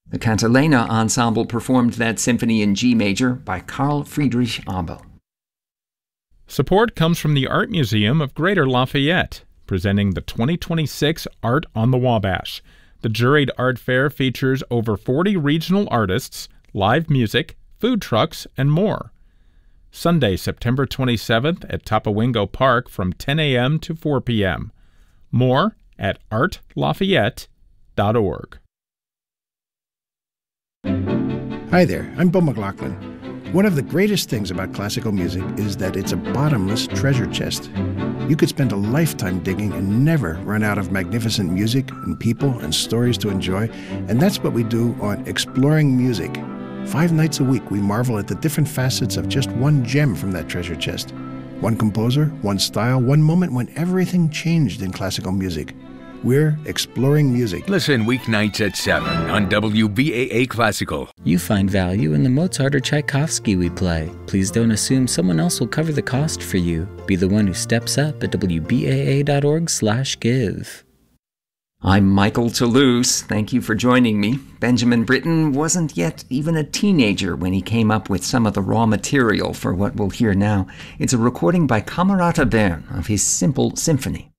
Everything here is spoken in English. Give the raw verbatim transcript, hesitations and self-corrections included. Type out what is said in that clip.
The Cantilena Ensemble performed that symphony in G major by Carl Friedrich Abel. Support comes from the Art Museum of Greater Lafayette, presenting the twenty twenty-six Art on the Wabash. The juried art fair features over forty regional artists, live music, food trucks, and more. Sunday, September twenty-seventh at Tapawingo Park from ten a.m. to four p.m. More at art lafayette dot org. Hi there, I'm Bill McLaughlin. One of the greatest things about classical music is that it's a bottomless treasure chest. You could spend a lifetime digging and never run out of magnificent music and people and stories to enjoy, and that's what we do on Exploring Music. Five nights a week, we marvel at the different facets of just one gem from that treasure chest. One composer, one style, one moment when everything changed in classical music. We're Exploring Music. Listen weeknights at seven on W B A A Classical. You find value in the Mozart or Tchaikovsky we play. Please don't assume someone else will cover the cost for you. Be the one who steps up at W B A A dot org slash give. I'm Michael Toulouse. Thank you for joining me. Benjamin Britten wasn't yet even a teenager when he came up with some of the raw material for what we'll hear now. It's a recording by Camerata Bern of his Simple Symphony.